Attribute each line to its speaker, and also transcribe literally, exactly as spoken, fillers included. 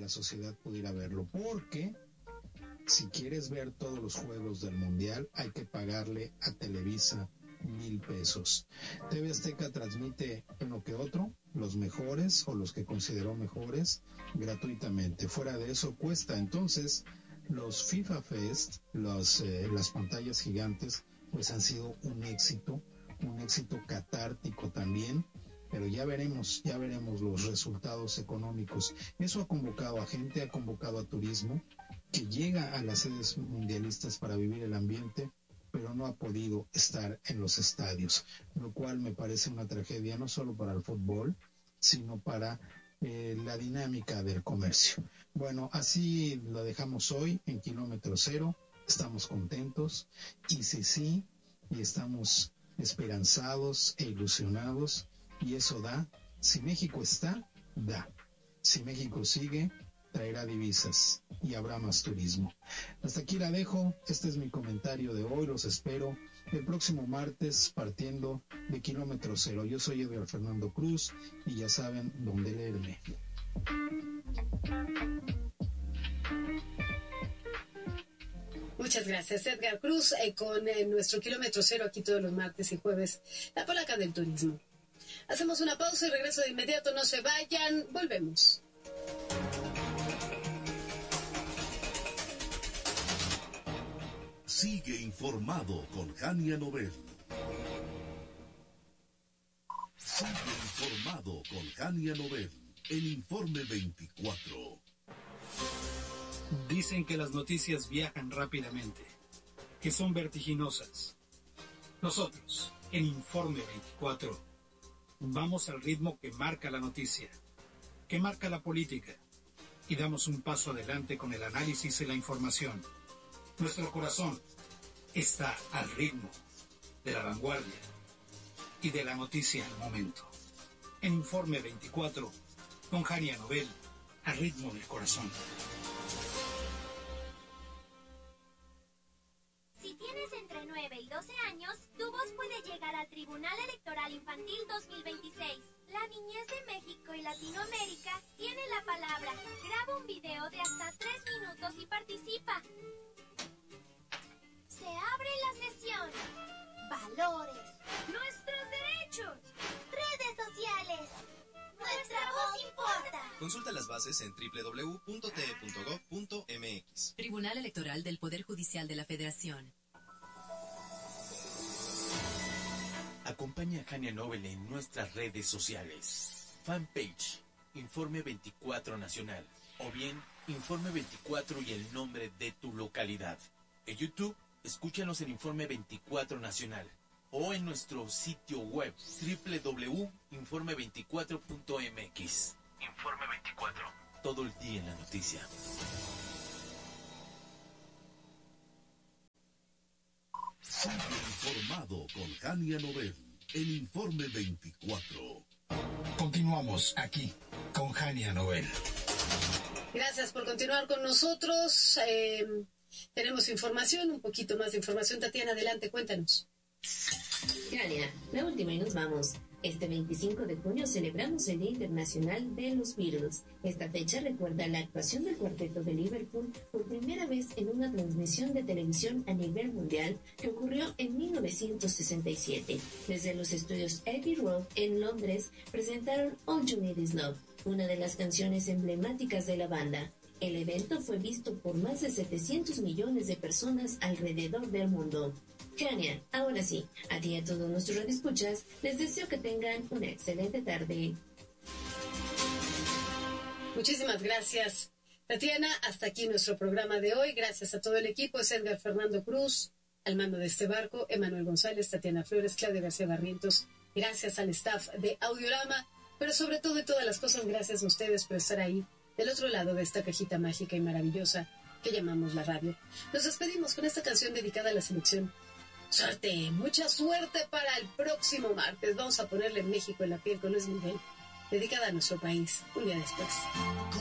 Speaker 1: la sociedad pudiera verlo, porque si quieres ver todos los juegos del Mundial, hay que pagarle a Televisa mil pesos. T V Azteca transmite uno que otro, los mejores o los que consideró mejores, gratuitamente. Fuera de eso cuesta. Entonces, los FIFA Fest, los, eh, las pantallas gigantes, pues han sido un éxito, un éxito catártico también, pero ya veremos, ya veremos los resultados económicos. Eso ha convocado a gente, ha convocado a turismo, que llega a las sedes mundialistas para vivir el ambiente, pero no ha podido estar en los estadios, lo cual me parece una tragedia no solo para el fútbol, sino para eh, la dinámica del comercio. Bueno, así lo dejamos hoy en Kilómetro Cero. Estamos contentos y sí, sí, y estamos esperanzados e ilusionados, y eso da. Si México está, da. Si México sigue, traerá divisas y habrá más turismo. Hasta aquí la dejo. Este es mi comentario de hoy. Los espero el próximo martes partiendo de Kilómetro Cero. Yo soy Edgar Fernando Cruz y ya saben dónde leerme.
Speaker 2: Muchas gracias, Edgar Cruz, eh, con eh, nuestro Kilómetro Cero aquí todos los martes y jueves, la polaca del turismo. Hacemos una pausa y regreso de inmediato. No se vayan, volvemos.
Speaker 3: Sigue informado con Jania Nobel. Sigue informado con Jania Nobel. El Informe veinticuatro.
Speaker 4: Dicen que las noticias viajan rápidamente, que son vertiginosas. Nosotros, en Informe veinticuatro, vamos al ritmo que marca la noticia, que marca la política, y damos un paso adelante con el análisis y la información. Nuestro corazón está al ritmo de la vanguardia y de la noticia al momento. En Informe veinticuatro, con Jania Nobel, al ritmo del corazón.
Speaker 5: Si tienes entre nueve y doce años, tu voz puede llegar al Tribunal Electoral Infantil dos mil veintiséis. La niñez de México y Latinoamérica tiene la palabra. Graba un video de hasta tres minutos y participa. Se abre la sesión. Valores. Nuestros derechos. Redes sociales. Nuestra voz importa.
Speaker 6: Consulta las bases en doble u doble u doble u punto t e punto gov punto m x.
Speaker 7: Tribunal Electoral del Poder Judicial de la Federación.
Speaker 8: Acompaña a Jania Nobel en nuestras redes sociales. Fanpage, Informe veinticuatro Nacional. O bien, Informe veinticuatro y el nombre de tu localidad. En YouTube, escúchanos en Informe veinticuatro Nacional. O en nuestro sitio web, doble u doble u doble u punto informe veinticuatro punto m x. Informe veinticuatro. Todo el día en la noticia.
Speaker 3: Sigue informado con Jania Nobel. El Informe veinticuatro.
Speaker 4: Continuamos aquí con Jania Nobel.
Speaker 2: Gracias por continuar con nosotros. Eh, tenemos información, un poquito más de información. Tatiana, adelante, cuéntanos.
Speaker 9: Jania, la última y nos vamos. Este veinticinco de junio celebramos el Día Internacional de los Beatles. Esta fecha recuerda la actuación del cuarteto de Liverpool por primera vez en una transmisión de televisión a nivel mundial que ocurrió en mil novecientos sesenta y siete. Desde los estudios Abbey Road en Londres presentaron All You Need Is Love, una de las canciones emblemáticas de la banda. El evento fue visto por más de setecientos millones de personas alrededor del mundo. Jania, ahora sí, a ti y a todos nuestros radioescuchas, les deseo que tengan una excelente tarde.
Speaker 2: Muchísimas gracias, Tatiana. Hasta aquí nuestro programa de hoy. Gracias a todo el equipo. Es Edgar Fernando Cruz, al mando de este barco, Emanuel González, Tatiana Flores, Claudia García Barrientos. Gracias al staff de Audiorama, pero sobre todo de todas las cosas, gracias a ustedes por estar ahí, del otro lado de esta cajita mágica y maravillosa que llamamos la radio. Nos despedimos con esta canción dedicada a la selección. Suerte, mucha suerte para el próximo martes. Vamos a ponerle México en la piel con Luis Miguel, dedicada a nuestro país, un día después.